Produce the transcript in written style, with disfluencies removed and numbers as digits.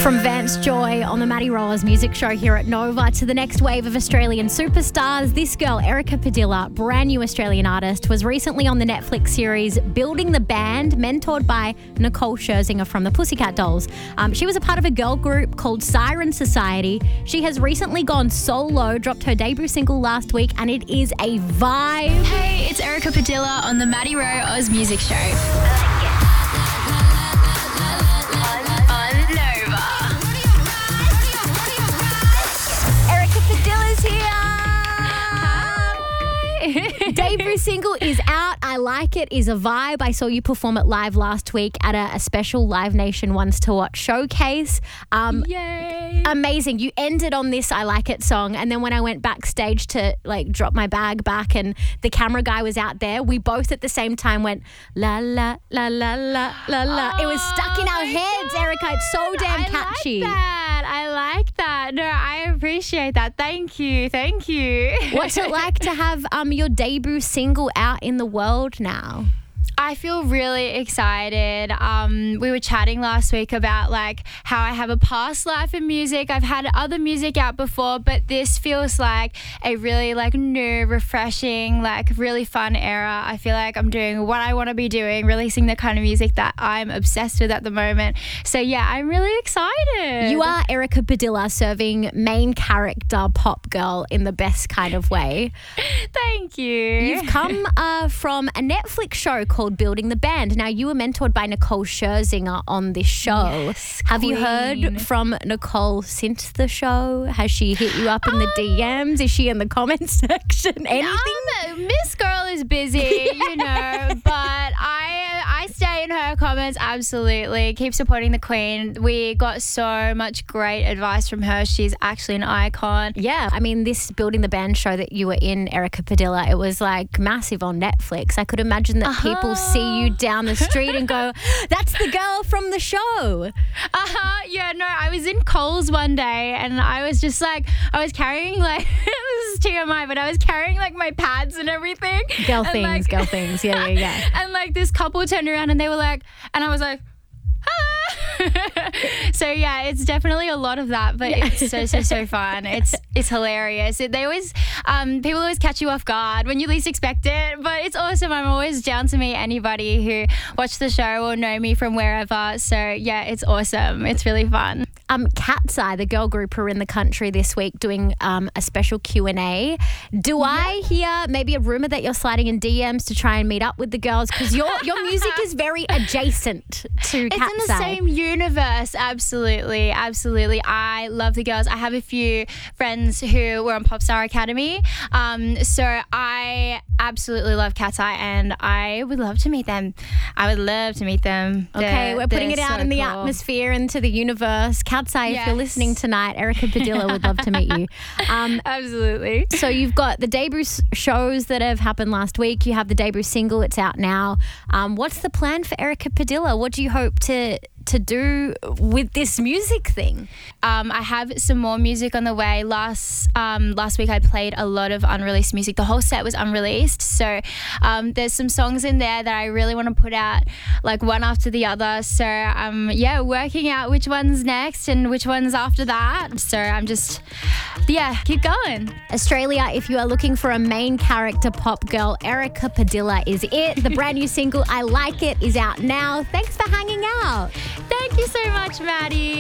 From Vance Joy on the Maddie Rollers Music Show here at Nova to the next wave of Australian superstars, this girl, Erica Padilla, brand new Australian artist, was recently on the Netflix series Building the Band, mentored by Nicole Scherzinger from the Pussycat Dolls. She was a part of a girl group called Siren Society. She has recently gone solo, dropped her debut single last week, and it is a vibe. Hey, it's Erica Padilla on the Maddie Rowe Oz Music Show. Debut single is out. I Like It is a vibe. I saw you perform it live last week at a special Live Nation Ones to Watch showcase. Yay! Amazing. You ended on this I Like It song, and then when I went backstage to drop my bag back and the camera guy was out there, we both at the same time went la la la la la la la. It was stuck in our heads, God. Erica. It's so damn catchy. I like that. No, I appreciate that. Thank you. What's it like to have your debut single out in the world now? I feel really excited. We were chatting last week about how I have a past life in music. I've had other music out before, but this feels like a really new, refreshing, really fun era. I feel like I'm doing what I want to be doing, releasing the kind of music that I'm obsessed with at the moment. So yeah, I'm really excited. You are Erica Padilla, serving main character pop girl in the best kind of way. Thank you. You've come from a Netflix show called Building the Band. Now, you were mentored by Nicole Scherzinger on this show. Yes, Have you heard from Nicole since the show? Has she hit you up in the DMs? Is she in the comments section? Anything? Miss Girl is busy, but I stay in her comments, absolutely. Keep supporting the queen. We got so much great advice from her. She's actually an icon. Yeah, I mean, this Building the Band show that you were in, Erica Padilla, it was massive on Netflix. I could imagine that people see you down the street and go, that's the girl from the show. Yeah, no, I was in Coles one day and I was just I was carrying this is TMI, but I was carrying my pads and everything. Girl things. Yeah. And this couple turned around and they were and I was like, so yeah, it's definitely a lot of that, but it's so fun. It's hilarious. People always catch you off guard when you least expect it, but it's awesome. I'm always down to meet anybody who watched the show or know me from wherever. So yeah, it's awesome. It's really fun. Cat's Eye, the girl group, are in the country this week doing a special Q&A. Do I hear maybe a rumor that you're sliding in DMs to try and meet up with the girls? Because your music is very adjacent to Cat's Eye. It's in the same universe, absolutely. I love the girls. I have a few friends who were on Popstar Academy, so I absolutely love Cat's Eye, and I would love to meet them. Okay, we're putting it out in the atmosphere, into the universe. Cat's Eye, if you're listening tonight, Erica Padilla would love to meet you. Absolutely. So you've got the debut shows that have happened last week. You have the debut single. It's out now. What's the plan for Erica Padilla? What do you hope to do with this music thing? I have some more music on the way. Last week I played a lot of unreleased music. The whole set was unreleased, so there's some songs in there that I really want to put out one after the other. So working out which one's next and which one's after that. So I'm just keep going. Australia, if you are looking for a main character pop girl, Erica Padilla is it. The brand new single I Like It is out now. Thanks for hanging out. Thank you so much, Maddie.